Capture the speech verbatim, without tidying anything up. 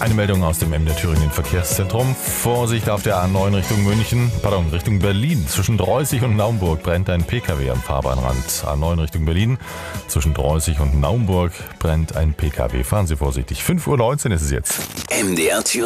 Eine Meldung aus dem M D R Thüringen Verkehrszentrum. Vorsicht auf der A neun Richtung München, pardon, Richtung Berlin. Zwischen Droßig und Naumburg brennt ein Pkw am Fahrbahnrand. A neun Richtung Berlin, zwischen Droßig und Naumburg brennt ein Pkw. Fahren Sie vorsichtig. fünf Uhr neunzehn ist es jetzt. M D R Thüringen.